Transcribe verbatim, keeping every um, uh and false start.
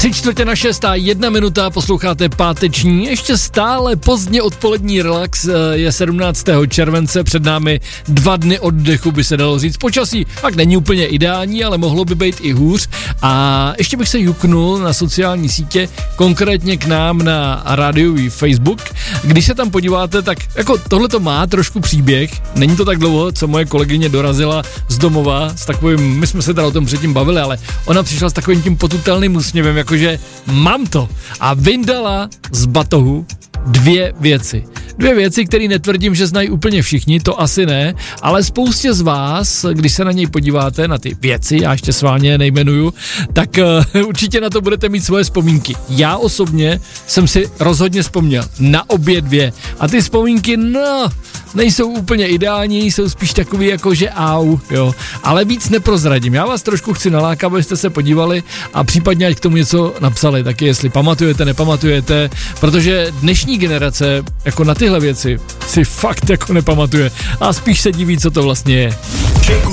Tři čtvrtě na šestá, jedna minuta, posloucháte páteční, ještě stále pozdně odpolední relax, je sedmnáctého července, před námi dva dny oddechu, by se dalo říct. Počasí fakt není úplně ideální, ale mohlo by být i hůř. A ještě bych se juknul na sociální sítě, konkrétně k nám na rádiový Facebook. Když se tam podíváte, tak jako tohle to má trošku příběh, není to tak dlouho, co moje kolegyně dorazila z domova s takovým, my jsme se teda o tom předtím bavili, ale ona přišla s takovým tím potutelným úsměvem, jakože mám to, a vyndala z batohu dvě věci. Dvě věci, které netvrdím, že znají úplně všichni, to asi ne, ale spoustě z vás, když se na něj podíváte, na ty věci, já ještě sválně nejmenuju, tak uh, určitě na to budete mít svoje vzpomínky. Já osobně jsem si rozhodně vzpomněl na obě dvě a ty vzpomínky, no, nejsou úplně ideální, jsou spíš takový jako, že au, jo, ale víc neprozradím. Já vás trošku chci nalákat, abyste se podívali a případně ať k tomu něco napsali, taky jestli pamatujete, nepamatujete, protože dnešní generace jako na tyhle věci si fakt jako nepamatuje a spíš se diví, co to vlastně je.